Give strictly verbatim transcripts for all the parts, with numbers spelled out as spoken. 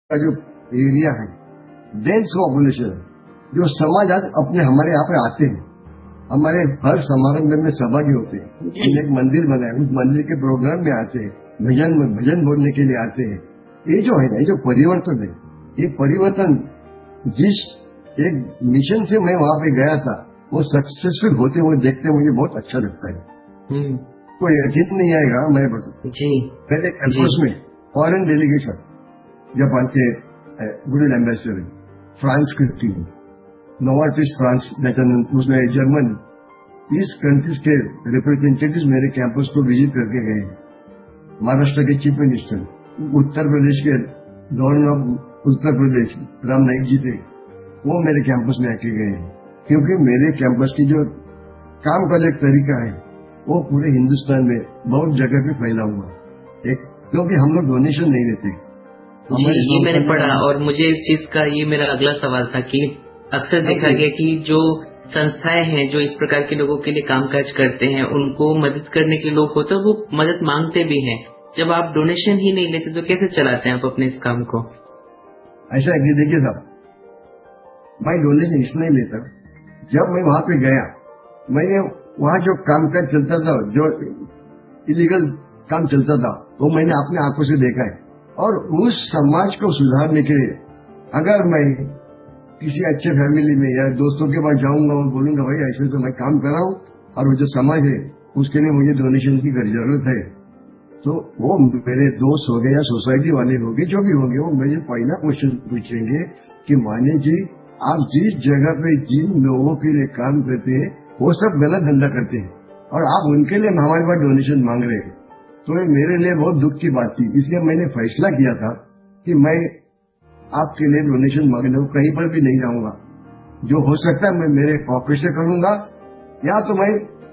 का जो एरिया है, डेंस पॉपुलेशन, जो समाज आज अपने हमारे यहाँ पे आते हैं, हमारे हर समारंभ में सहभागी होते हैं, हमने एक मंदिर बनाया, उस मंदिर के प्रोग्राम में आते हैं, भजन भजन बोलने के लिए आते हैं। ये जो है ना, ये जो परिवर्तन है, ये परिवर्तन जिस एक मिशन से मैं वहां पे गया था, वो सक्सेसफुल होते हुए देखते मुझे बहुत अच्छा लगता है। कोई यकीन नहीं आएगा, मैं बता जी पहले कैंपस में फॉरेन डेलीगेशन, जापान के गुड एम्बेसडर, फ्रांस की टीम, नोवार्टिस फ्रांस, उसमें जर्मन, इस कंट्रीज के रिप्रेजेंटेटिव मेरे कैंपस को विजिट करके गए। महाराष्ट्र के चीफ मिनिस्टर, उत्तर प्रदेश के गवर्नर ऑफ उत्तर प्रदेश राम नाईक जी थे, वो मेरे कैंपस में आके गए, क्योंकि मेरे कैंपस की जो काम का एक तरीका है वो पूरे हिंदुस्तान में बहुत जगह पे फैला हुआ एक, क्योंकि हम लोग डोनेशन नहीं लेते। जी, ये मैंने पढ़ा और मुझे इस चीज का ये मेरा अगला सवाल था कि अक्सर देखा गया कि जो संस्थाएं हैं जो इस प्रकार के लोगों के लिए कामकाज करते हैं, उनको मदद करने के लोग होते हैं, वो मदद मांगते भी हैं। जब आप डोनेशन ही नहीं लेते तो कैसे चलाते हैं आप अपने इस काम को? ऐसा है कि देखिए साहब, मैं डोनेशन इसलिए लेता, जब मैं वहां पे गया, मैंने वहां जो कामकाज चलता था, जो इलीगल काम चलता था, वो मैंने अपने आंखों से देखा है। और उस समाज को सुधारने के लिए अगर मैं किसी अच्छे फैमिली में या दोस्तों के पास जाऊंगा और बोलूंगा भाई ऐसे से मैं काम कर रहा हूँ और वो जो समाज है उसके लिए मुझे डोनेशन की जरूरत है, तो वो मेरे दोस्त हो गए या सोसाइटी वाले हो गए, जो भी होंगे, वो मुझे पहला क्वेश्चन पूछेंगे कि माने जी, आप जिस जगह पे जिन लोगों के लिए काम करते हैं वो सब गलत धंधा करते हैं और आप उनके लिए हमारे पास डोनेशन मांग रहे हैं, तो ये मेरे लिए बहुत दुख की बात थी। इसलिए मैंने फैसला किया था कि मैं आपके लिए डोनेशन मांगने को कहीं पर भी नहीं जाऊंगा। जो हो सकता है मैं मेरे पॉकेट से करूंगा, या तो मैं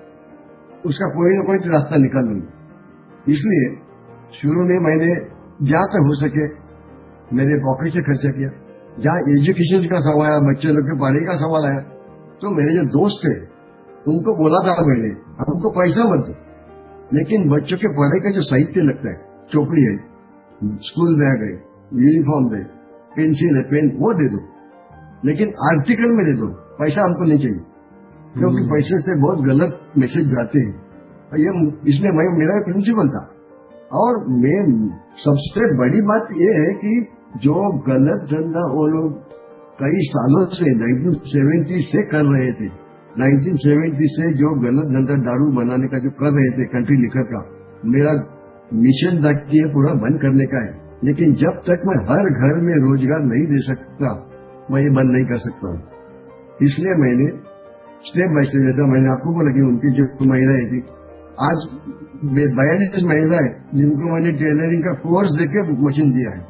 उसका कोई ना कोई रास्ता निकाल लूंगा। इसलिए शुरू में मैंने जहां तक हो सके मेरे पॉकेट से खर्चा किया। जहां एजुकेशन का सवाल आया, बच्चे लोग के पढ़ाई का सवाल आया, तो मेरे जो दोस्त थे उनको बोला था मैंने, हमको पैसा मत दो, लेकिन बच्चों के पढ़ाई का जो साहित्य लगता है, चौपड़ी है, स्कूल बैग है, यूनिफॉर्म है, पेंसिल है, पेन, वो दे दो, लेकिन आर्टिकल में दे दो, पैसा हमको नहीं चाहिए, क्योंकि पैसे से बहुत गलत मैसेज जाते हैं। और ये इसमें मैं मेरा प्रिंसिपल था। और मैं सबसे बड़ी बात यह है कि जो गलत धंधा वो लोग कई सालों से नाइनटीन सेवेंटी से कर रहे थे, नाइनटीन सेवेंटी से जो गलत धंधा दारू बनाने का जो कर रहे थे कंट्री लिकर का, मेरा मिशन था कि ये पूरा बंद करने का है। लेकिन जब तक मैं हर घर में रोजगार नहीं दे सकता, मैं ये बंद नहीं कर सकता हूँ। इसलिए मैंने स्टेप बाय स्टेप, जैसा मैंने आपको बोला कि उनकी जो महिलाएं थी, आज बयालीस महिलाएं जिनको मैंने टेलरिंग का कोर्स देके मशीन दिया है,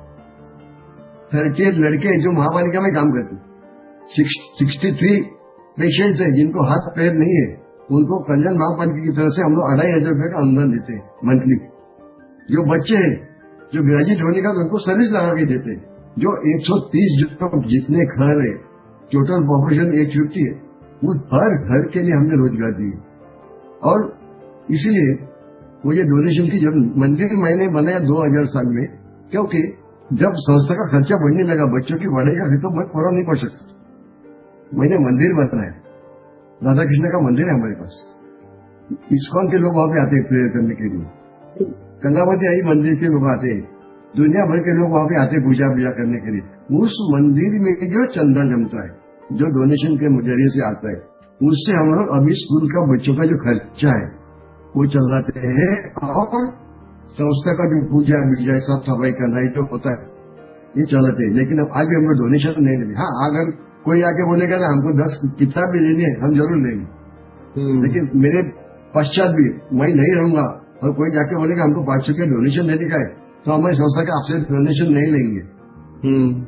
थर्टी एट लड़के जो महापालिका में काम करते, सिक्सटी थ्री पेशेंट्स हैं जिनको हाथ पैर नहीं है, उनको कल्याण महापालिका की तरफ से हम लोग अढ़ाई हजार रुपए का अनुदान देते हैं मंथली। जो बच्चे हैं जो ग्रेजुएट होने का, उनको सर्विस लगा के देते हैं। जो एक सौ तीस जितने घर है, टोटल पॉपुलेशन एक सौ फिफ्टी है, उस हर घर के लिए हमने रोजगार दिए। और इसलिए मुझे डोनेशन की जरूरत, मंदिर मैंने बनाया दो हजार साल में, क्योंकि जब संस्था का खर्चा बढ़ने लगा, बच्चों की पढ़ाई का, तो मैं पूरा नहीं पढ़ सकता, मैंने मंदिर बनाया। राधा कृष्ण का मंदिर है हमारे पास, इस्कॉन के लोग वहां पे आते हैं प्रेयर करने के लिए, गंगावती आई मंदिर के लोग आते हैं, दुनिया भर के लोग वहां पे आते हैं पूजा पूजा करने के लिए। उस मंदिर में जो चंदा जमता है, जो डोनेशन के जरिए से आता है, उससे हम लोग अभी स्कूल का बच्चों का जो खर्चा है वो चलाते हैं, और संस्था का जो पूजा पूजा साफ सफाई करना जो होता है ये चलाते हैं। लेकिन अब आज भी हमको डोनेशन नहीं देते। हाँ, अगर कोई आके बोलेगा ना हमको दस किताब भी लेनी है, हम जरूर लेंगे, लेकिन मेरे पश्चात भी मैं नहीं रहूंगा और कोई जाके बोलेगा हमको पांच सौ के डोनेशन देने का है, तो हमारी संस्था के आपसे डोनेशन नहीं लेंगे।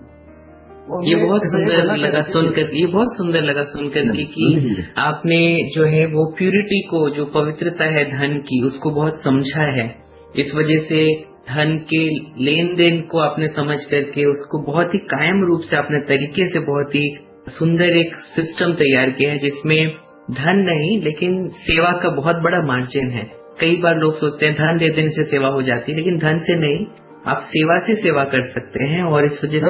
ये बहुत सुंदर लगा सुनकर, ये बहुत सुंदर लगा सुनकर कि, कि आपने जो है वो प्यूरिटी को, जो पवित्रता है धन की, उसको बहुत समझा है। इस वजह से धन के लेन देन को आपने समझ करके उसको बहुत ही कायम रूप से अपने तरीके से बहुत ही सुंदर एक सिस्टम तैयार किया है, जिसमें धन नहीं लेकिन सेवा का बहुत बड़ा मार्जिन है। कई बार लोग सोचते हैं धन दे देने से सेवा हो जाती है, लेकिन धन से नहीं, आप सेवा से सेवा कर सकते हैं। और इस वजह